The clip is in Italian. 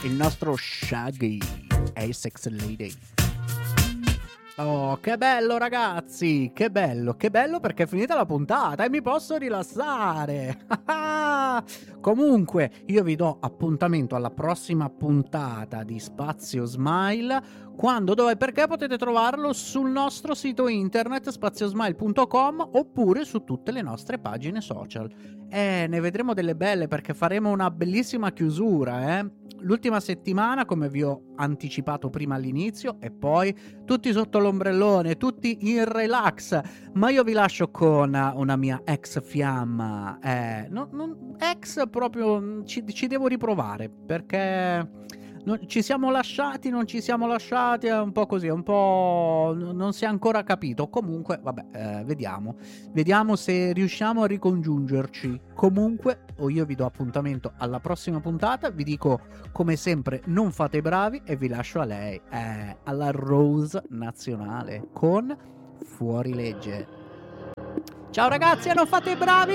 il nostro Shaggy Asex Lady. Oh, che bello ragazzi, che bello perché è finita la puntata e mi posso rilassare. Comunque, io vi do appuntamento alla prossima puntata di Spazio Smile. Quando, dove e perché potete trovarlo sul nostro sito internet spaziosmile.com oppure su tutte le nostre pagine social. Ne vedremo delle belle perché faremo una bellissima chiusura, L'ultima settimana, come vi ho anticipato prima all'inizio, e poi tutti sotto l'ombrellone, tutti in relax. Ma io vi lascio con una mia ex fiamma. Ex proprio, ci devo riprovare perché ci siamo lasciati, non ci siamo lasciati, è un po' così, è un po'... non si è ancora capito. Comunque, vabbè, vediamo se riusciamo a ricongiungerci. Comunque, io vi do appuntamento alla prossima puntata, vi dico come sempre non fate bravi e vi lascio a lei, alla Rose nazionale con Fuori Legge. Ciao ragazzi, non fate bravi!